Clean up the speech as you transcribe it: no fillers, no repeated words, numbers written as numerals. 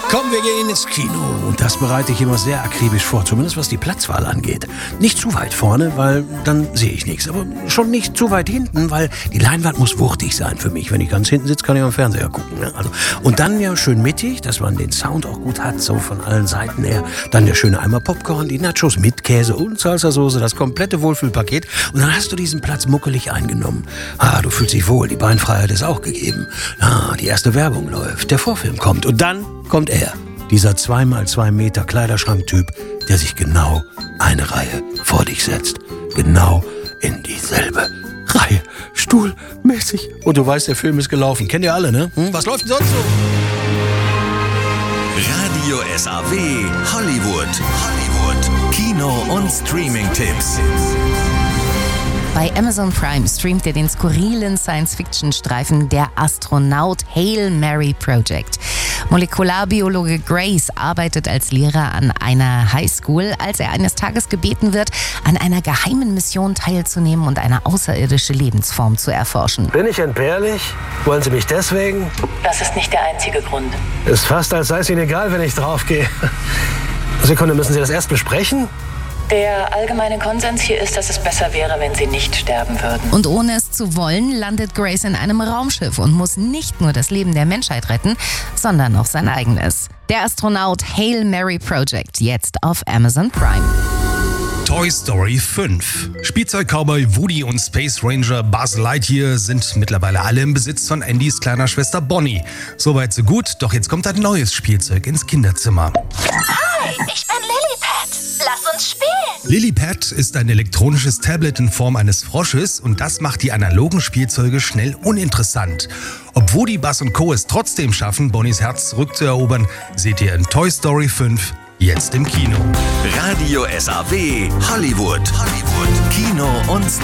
Komm, wir gehen ins Kino. Und das bereite ich immer sehr akribisch vor, zumindest was die Platzwahl angeht. Nicht zu weit vorne, weil dann sehe ich nichts. Aber schon nicht zu weit hinten, weil die Leinwand muss wuchtig sein für mich. Wenn ich ganz hinten sitze, kann ich am Fernseher gucken. Ne? Und dann ja schön mittig, dass man den Sound auch gut hat, so von allen Seiten her. Dann der schöne Eimer Popcorn, die Nachos mit Käse und Salsa-Soße, das komplette Wohlfühlpaket. Und dann hast du diesen Platz muckelig eingenommen. Du fühlst dich wohl, die Beinfreiheit ist auch gegeben. Die erste Werbung läuft, der Vorfilm kommt und dann kommt er, dieser 2x2 Meter Kleiderschranktyp, der sich genau eine Reihe vor dich setzt. Genau in dieselbe Reihe, stuhlmäßig. Und du weißt, der Film ist gelaufen. Kennt ihr alle, ne? Was läuft denn sonst so? Radio SAW Hollywood. Kino- und Streaming-Tipps. Bei Amazon Prime streamt ihr den skurrilen Science-Fiction-Streifen Der Astronaut Hail Mary Project. Molekularbiologe Grace arbeitet als Lehrer an einer Highschool, als er eines Tages gebeten wird, an einer geheimen Mission teilzunehmen und eine außerirdische Lebensform zu erforschen. Bin ich entbehrlich? Wollen Sie mich deswegen? Das ist nicht der einzige Grund. Ist fast, als sei es Ihnen egal, wenn ich draufgehe. Sekunde, müssen Sie das erst besprechen? Der allgemeine Konsens hier ist, dass es besser wäre, wenn Sie nicht sterben würden. Und ohne es zu wollen, landet Grace in einem Raumschiff und muss nicht nur das Leben der Menschheit retten, sondern auch sein eigenes. Der Astronaut Hail Mary Project, jetzt auf Amazon Prime. Toy Story 5. Spielzeug-Cowboy Woody und Space Ranger Buzz Lightyear sind mittlerweile alle im Besitz von Andys kleiner Schwester Bonnie. Soweit so gut, doch jetzt kommt ein neues Spielzeug ins Kinderzimmer. Hi, ich bin Lillipad. Lass uns spielen. Lillipad ist ein elektronisches Tablet in Form eines Frosches und das macht die analogen Spielzeuge schnell uninteressant. Ob Woody, Buzz und Co. es trotzdem schaffen, Bonnies Herz zurückzuerobern, seht ihr in Toy Story 5 jetzt im Kino. Radio SAW Hollywood. Kino- und